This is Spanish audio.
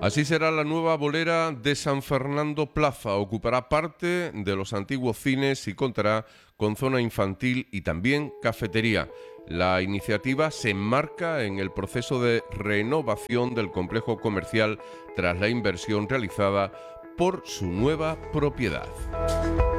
Así será la nueva bolera de San Fernando Plaza. Ocupará parte de los antiguos cines y contará con zona infantil y también cafetería. La iniciativa se enmarca en el proceso de renovación del complejo comercial tras la inversión realizada por su nueva propiedad.